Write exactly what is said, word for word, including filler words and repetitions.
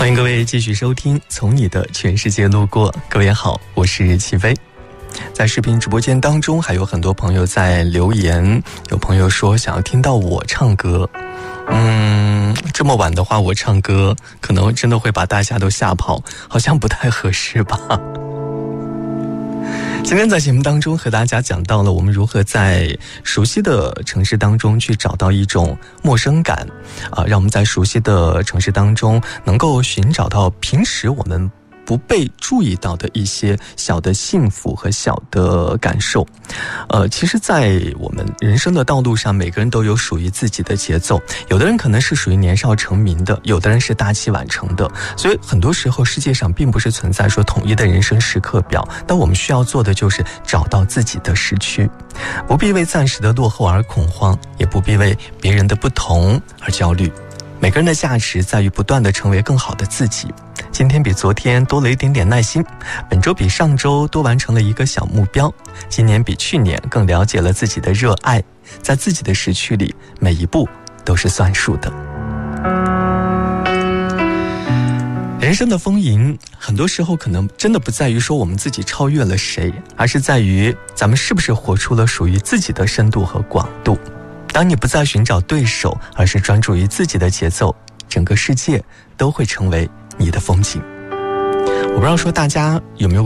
欢迎各位继续收听《从你的全世界路过》。各位好，我是齐飞。在视频直播间当中，还有很多朋友在留言，有朋友说想要听到我唱歌。嗯，这么晚的话，我唱歌可能真的会把大家都吓跑，好像不太合适吧。今天在节目当中和大家讲到了我们如何在熟悉的城市当中去找到一种陌生感啊，让我们在熟悉的城市当中能够寻找到平时我们不被注意到的一些小的幸福和小的感受。呃，其实在我们人生的道路上，每个人都有属于自己的节奏，有的人可能是属于年少成名的，有的人是大器晚成的，所以很多时候世界上并不是存在说统一的人生时刻表，但我们需要做的就是找到自己的时区，不必为暂时的落后而恐慌，也不必为别人的不同而焦虑。每个人的价值在于不断地成为更好的自己。今天比昨天多了一点点耐心，本周比上周多完成了一个小目标，今年比去年更了解了自己的热爱，在自己的时区里，每一步都是算数的。人生的丰盈，很多时候可能真的不在于说我们自己超越了谁，而是在于咱们是不是活出了属于自己的深度和广度。当你不再寻找对手，而是专注于自己的节奏，整个世界都会成为你的风景。我不知道说大家有没有